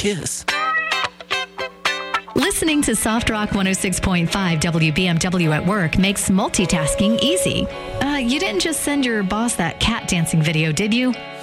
kiss. Listening to Soft Rock 106.5 WBMW at work makes multitasking easy. You didn't just send your boss that cat dancing video, did you?